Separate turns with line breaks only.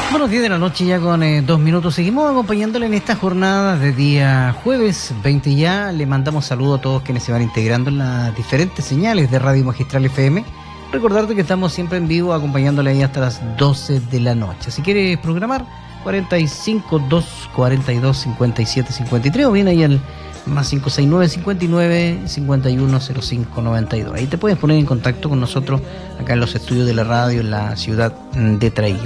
Buenos días de la noche ya con 2 minutos. Seguimos acompañándole en esta jornada de día jueves 20 ya. Le mandamos saludos a todos quienes se van integrando en las diferentes señales de Radio Magistral FM. Recordarte que estamos siempre en vivo acompañándole ahí hasta las 12 de la noche. Si quieres programar, 45 2 42 57 53 o bien ahí al más 569 59 51 05 92. Ahí te puedes poner en contacto con nosotros acá en los estudios de la radio en la ciudad de Traiguén.